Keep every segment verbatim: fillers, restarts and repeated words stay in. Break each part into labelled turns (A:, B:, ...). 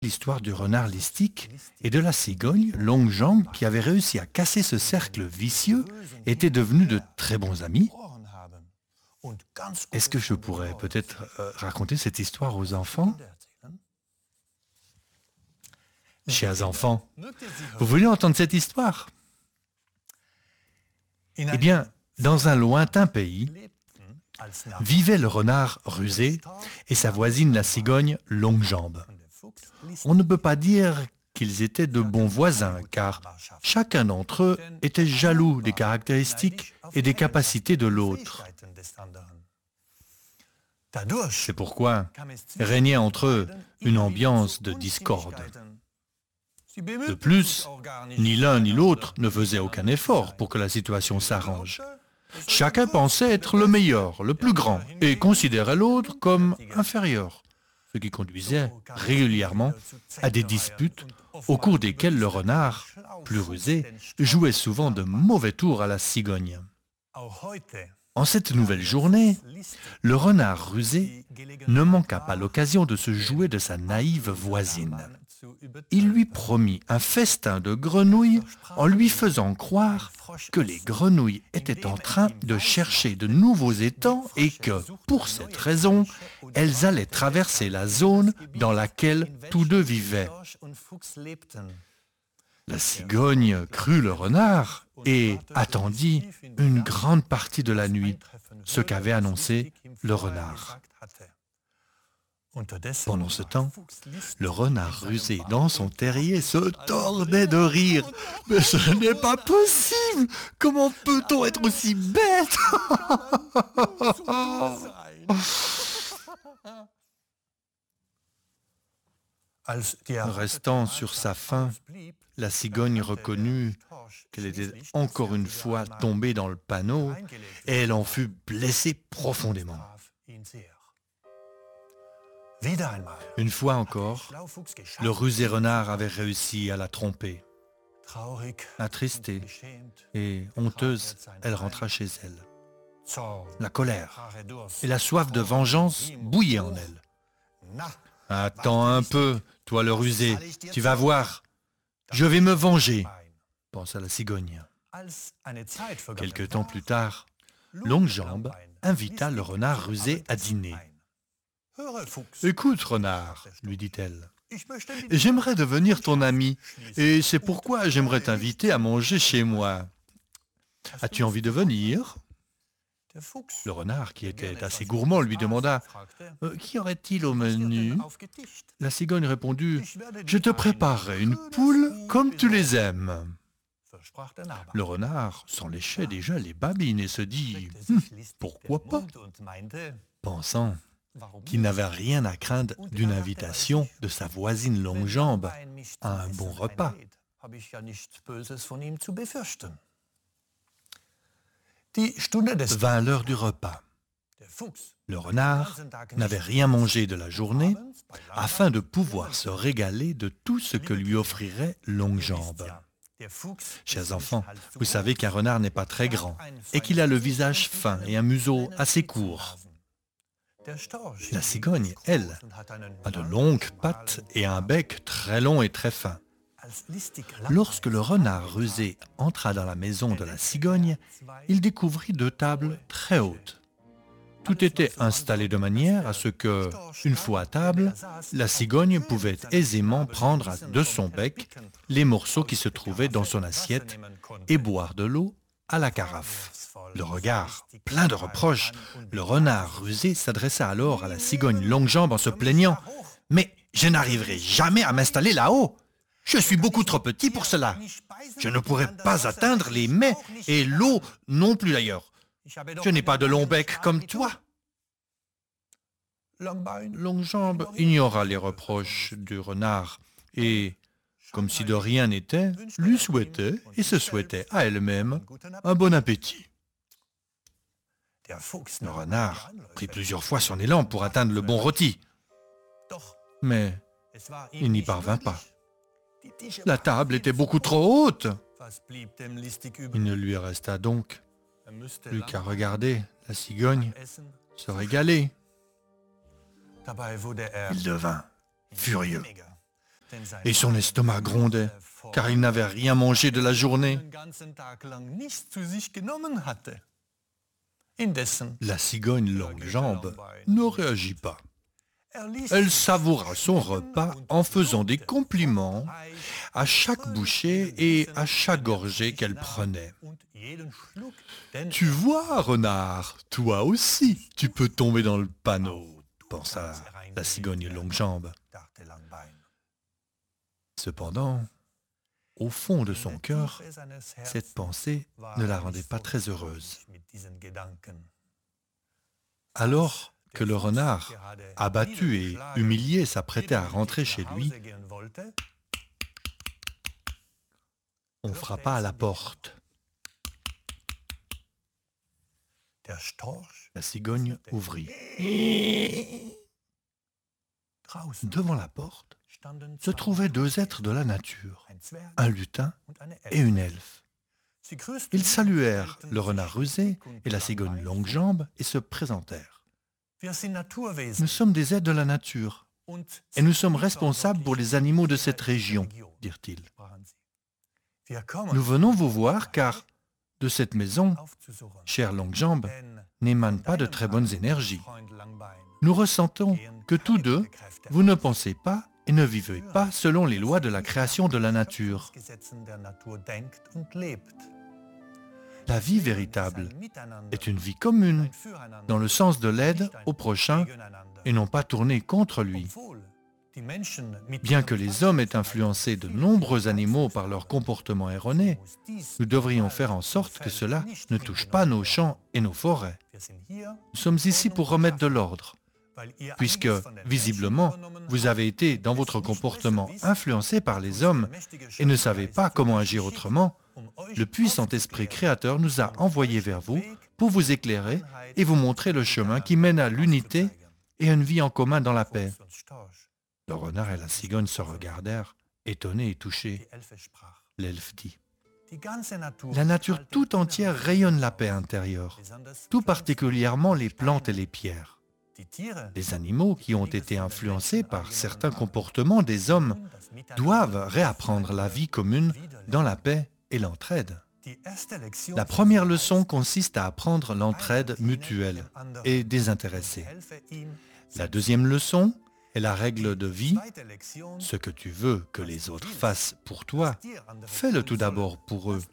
A: l'histoire du renard listique et de la cigogne longue jambe qui avait réussi à casser ce cercle vicieux et étaient devenus de très bons amis. Est-ce que je pourrais peut-être euh, raconter cette histoire aux enfants? Chers enfants, vous voulez entendre cette histoire? Eh bien, dans un lointain pays, vivait le renard rusé et sa voisine la cigogne longue jambe. On ne peut pas dire qu'ils étaient de bons voisins, car chacun d'entre eux était jaloux des caractéristiques et des capacités de l'autre. C'est pourquoi régnait entre eux une ambiance de discorde. De plus, ni l'un ni l'autre ne faisait aucun effort pour que la situation s'arrange. Chacun pensait être le meilleur, le plus grand, et considérait l'autre comme inférieur, ce qui conduisait régulièrement à des disputes au cours desquelles le renard, plus rusé, jouait souvent de mauvais tours à la cigogne. En cette nouvelle journée, le renard rusé ne manqua pas l'occasion de se jouer de sa naïve voisine. Il lui promit un festin de grenouilles en lui faisant croire que les grenouilles étaient en train de chercher de nouveaux étangs et que, pour cette raison, elles allaient traverser la zone dans laquelle tous deux vivaient. La cigogne crut le renard et attendit une grande partie de la nuit ce qu'avait annoncé le renard. Pendant ce temps, le renard rusé dans son terrier se tordait de rire. « Mais ce n'est pas possible! Comment peut-on être aussi bête ?» Restant sur sa faim, la cigogne reconnut qu'elle était encore une fois tombée dans le panneau et elle en fut blessée profondément. Une fois encore, le rusé renard avait réussi à la tromper. Attristée et honteuse, elle rentra chez elle. La colère et la soif de vengeance bouillaient en elle. « Attends un peu, toi le rusé, tu vas voir, je vais me venger », pensa la cigogne. Quelque temps plus tard, Longue Jambe invita le renard rusé à dîner. « Écoute, renard, lui dit-elle, j'aimerais devenir ton ami, et c'est pourquoi j'aimerais t'inviter à manger chez moi. As-tu envie de venir ?» Le renard, qui était assez gourmand, lui demanda euh, « Qu'y aurait-il au menu ?» La cigogne répondit « Je te préparerai une poule comme tu les aimes. » Le renard s'en léchait déjà les babines et se dit hm, « Pourquoi pas ?» pensant qu'il n'avait rien à craindre d'une invitation de sa voisine longue jambe à un bon repas. Vint l'heure du repas. Le renard n'avait rien mangé de la journée afin de pouvoir se régaler de tout ce que lui offrirait Longue Jambe. Chers enfants, vous savez qu'un renard n'est pas très grand et qu'il a le visage fin et un museau assez court. La cigogne, elle, a de longues pattes et un bec très long et très fin. Lorsque le renard rusé entra dans la maison de la cigogne, il découvrit deux tables très hautes. Tout était installé de manière à ce que, une fois à table, la cigogne pouvait aisément prendre de son bec les morceaux qui se trouvaient dans son assiette et boire de l'eau à la carafe. Le regard plein de reproches, le renard rusé s'adressa alors à la cigogne longue jambe en se plaignant « Mais je n'arriverai jamais à m'installer là-haut. Je suis beaucoup trop petit pour cela. Je ne pourrai pas atteindre les mets et l'eau non plus d'ailleurs. Je n'ai pas de long bec comme toi. » Longue Jambe ignora les reproches du renard et, comme si de rien n'était, lui souhaitait et se souhaitait à elle-même un bon appétit. Le renard prit plusieurs fois son élan pour atteindre le bon rôti, mais il n'y parvint pas. La table était beaucoup trop haute. Il ne lui resta donc plus qu'à regarder la cigogne se régaler. Il devint furieux et son estomac grondait, car il n'avait rien mangé de la journée. La cigogne longue-jambe ne réagit pas. Elle savoura son repas en faisant des compliments à chaque bouchée et à chaque gorgée qu'elle prenait. « Tu vois, renard, toi aussi, tu peux tomber dans le panneau, » pensa la cigogne longue-jambe. Cependant, au fond de son cœur, cette pensée ne la rendait pas très heureuse. Alors que le renard, abattu et humilié, s'apprêtait à rentrer chez lui, on frappa à la porte. La cigogne ouvrit. Devant la porte se trouvaient deux êtres de la nature, un lutin et une elfe. Ils saluèrent le renard rusé et la cigogne longue-jambe et se présentèrent. « Nous sommes des êtres de la nature et nous sommes responsables pour les animaux de cette région, dirent-ils. Nous venons vous voir car de cette maison, chère longue-jambe, n'émanent pas de très bonnes énergies. Nous ressentons que tous deux, vous ne pensez pas et ne vivez pas selon les lois de la création de la nature. La vie véritable est une vie commune, dans le sens de l'aide au prochain et non pas tournée contre lui. Bien que les hommes aient influencé de nombreux animaux par leur comportement erroné, nous devrions faire en sorte que cela ne touche pas nos champs et nos forêts. Nous sommes ici pour remettre de l'ordre, puisque, visiblement, vous avez été, dans votre comportement, influencé par les hommes et ne savez pas comment agir autrement. Le puissant esprit créateur nous a envoyés vers vous pour vous éclairer et vous montrer le chemin qui mène à l'unité et à une vie en commun dans la paix. » Le renard et la cigogne se regardèrent, étonnés et touchés. L'elfe dit : « La nature tout entière rayonne la paix intérieure, tout particulièrement les plantes et les pierres. Les animaux qui ont été influencés par certains comportements des hommes doivent réapprendre la vie commune dans la paix et l'entraide. La première leçon consiste à apprendre l'entraide mutuelle et désintéressée. La deuxième leçon est la règle de vie. Ce que tu veux que les autres fassent pour toi, fais-le tout d'abord pour eux. »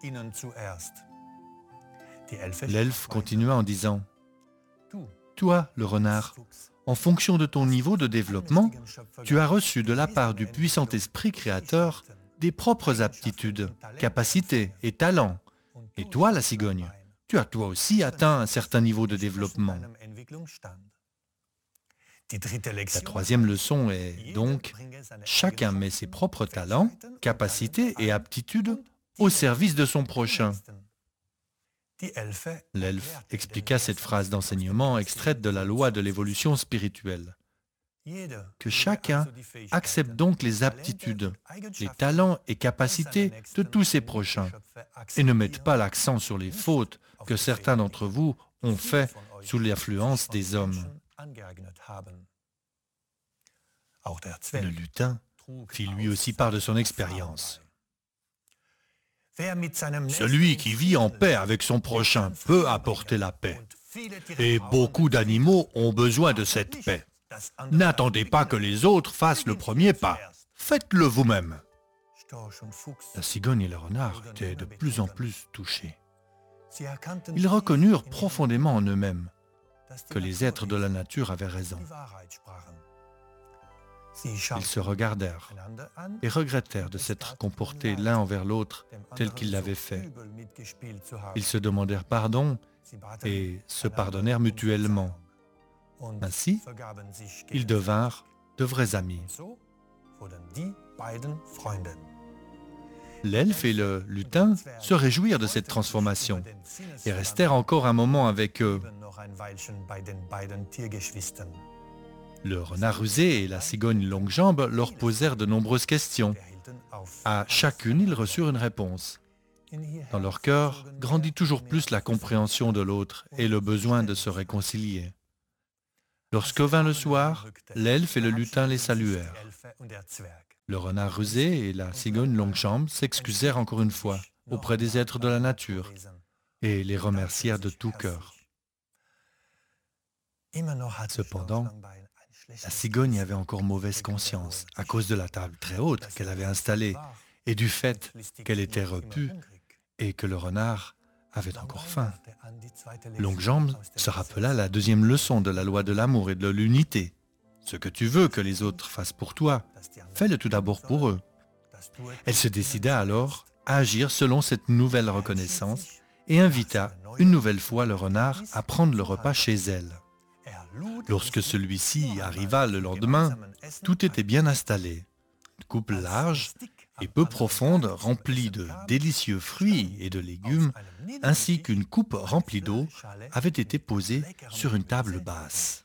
A: L'elfe continua en disant : « Toi, le renard, en fonction de ton niveau de développement, tu as reçu de la part du puissant esprit créateur des propres aptitudes, capacités et talents. Et toi, la cigogne, tu as toi aussi atteint un certain niveau de développement. La troisième leçon est donc, chacun met ses propres talents, capacités et aptitudes au service de son prochain. » L'elfe expliqua cette phrase d'enseignement extraite de la loi de l'évolution spirituelle. Que chacun accepte donc les aptitudes, les talents et capacités de tous ses prochains et ne mette pas l'accent sur les fautes que certains d'entre vous ont fait sous l'influence des hommes. Le lutin fit lui aussi part de son expérience. Celui qui vit en paix avec son prochain peut apporter la paix. Et beaucoup d'animaux ont besoin de cette paix. N'attendez pas que les autres fassent le premier pas. Faites-le vous-même. La cigogne et le renard étaient de plus en plus touchés. Ils reconnurent profondément en eux-mêmes que les êtres de la nature avaient raison. Ils se regardèrent et regrettèrent de s'être comportés l'un envers l'autre tel qu'ils l'avaient fait. Ils se demandèrent pardon et se pardonnèrent mutuellement. Ainsi, ils devinrent de vrais amis. L'elfe et le lutin se réjouirent de cette transformation et restèrent encore un moment avec eux. Le renard rusé et la cigogne longue-jambe leur posèrent de nombreuses questions. À chacune, ils reçurent une réponse. Dans leur cœur grandit toujours plus la compréhension de l'autre et le besoin de se réconcilier. Lorsque vint le soir, l'elfe et le lutin les saluèrent. Le renard rusé et la cigogne Longue-Jambe s'excusèrent encore une fois auprès des êtres de la nature et les remercièrent de tout cœur. Cependant, la cigogne avait encore mauvaise conscience à cause de la table très haute qu'elle avait installée et du fait qu'elle était repue et que le renard avait encore faim. Longue-Jambe se rappela la deuxième leçon de la loi de l'amour et de l'unité. Ce que tu veux que les autres fassent pour toi, fais-le tout d'abord pour eux. Elle se décida alors à agir selon cette nouvelle reconnaissance et invita une nouvelle fois le renard à prendre le repas chez elle. Lorsque celui-ci arriva le lendemain, tout était bien installé. Une coupe large et peu profonde remplie de délicieux fruits et de légumes, ainsi qu'une coupe remplie d'eau, avait été posée sur une table basse.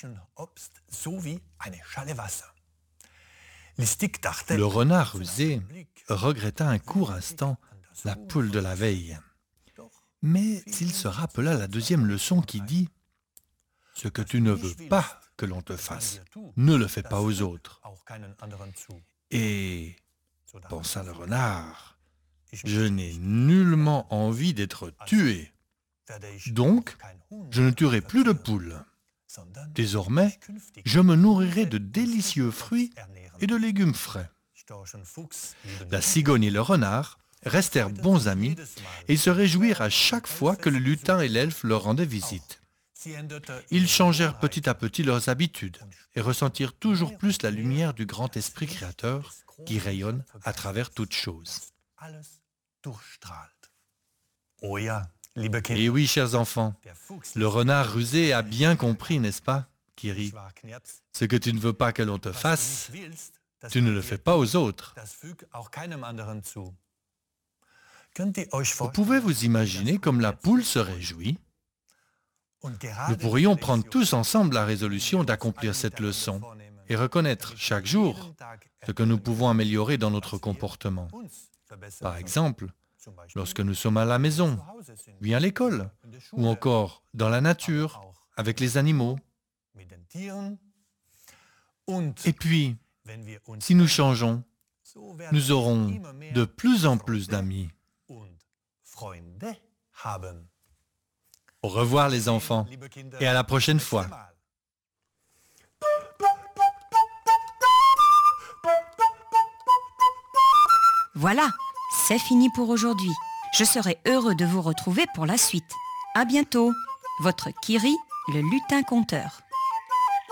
A: Le renard rusé regretta un court instant la poule de la veille. Mais il se rappela la deuxième leçon qui dit « Ce que tu ne veux pas que l'on te fasse, ne le fais pas aux autres. » Et, pensa le renard, je n'ai nullement envie d'être tué. Donc, je ne tuerai plus de poules. Désormais, je me nourrirai de délicieux fruits et de légumes frais. La cigogne et le renard restèrent bons amis et se réjouirent à chaque fois que le lutin et l'elfe leur rendaient visite. Ils changèrent petit à petit leurs habitudes et ressentirent toujours plus la lumière du grand esprit créateur qui rayonne à travers toutes choses. Et oui, chers enfants, le renard rusé a bien compris, n'est-ce pas, Kiri? Ce que tu ne veux pas que l'on te fasse, tu ne le fais pas aux autres. Vous pouvez vous imaginer comme la poule se réjouit. Nous pourrions prendre tous ensemble la résolution d'accomplir cette leçon et reconnaître chaque jour ce que nous pouvons améliorer dans notre comportement. Par exemple, lorsque nous sommes à la maison, ou à l'école, ou encore dans la nature, avec les animaux. Et puis, si nous changeons, nous aurons de plus en plus d'amis. Au revoir les enfants, et à la prochaine fois.
B: Voilà, c'est fini pour aujourd'hui. Je serai heureux de vous retrouver pour la suite. À bientôt, votre Kiri, le lutin conteur.